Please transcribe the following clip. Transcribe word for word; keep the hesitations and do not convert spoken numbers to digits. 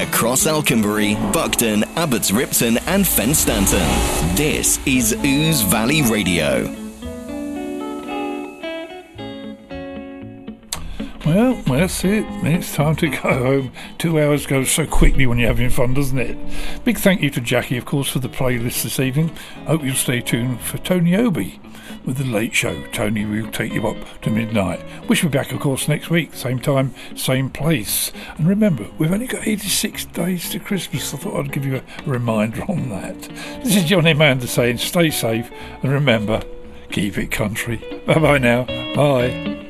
across Alconbury, Buckton, Abbots Ripton and Fenstanton. This is Ouse Valley Radio. Well, that's it. It's time to go home. Two hours goes so quickly when you're having fun, doesn't it? Big thank you to Jackie, of course, for the playlist this evening. Hope you'll stay tuned for Tony Obi with The Late Show. Tony will take you up to midnight. We shall be back, of course, next week. Same time, same place. And remember, we've only got eighty-six days to Christmas. I thought I'd give you a reminder on that. This is Johnny Amanda saying stay safe and remember, keep it country. Bye-bye now. Bye.